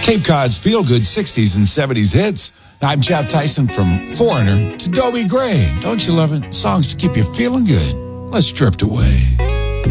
Cape Cod's feel-good 60s and 70s hits. I'm Jeff Tyson from Foreigner to Dobie Gray. Don't you love it? Songs to keep you feeling good. Let's drift away.